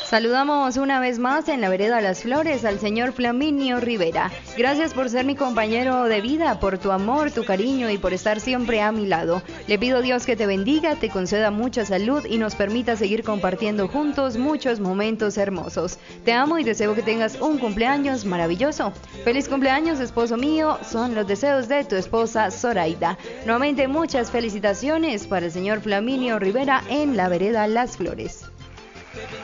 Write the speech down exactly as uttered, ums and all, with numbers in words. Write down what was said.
Saludamos una vez más en la vereda Las Flores al señor Flaminio Rivera. Gracias por ser mi compañero de vida, por tu amor, tu cariño y por estar siempre a mi lado. Le pido a Dios que te bendiga, te conceda mucha salud y nos permita seguir compartiendo juntos muchos momentos hermosos. Te amo y deseo que tengas un cumpleaños maravilloso. Feliz cumpleaños, esposo mío, son los deseos de tu esposa Zoraida. Nuevamente muchas felicitaciones para el señor Flaminio Rivera en la vereda Las Flores.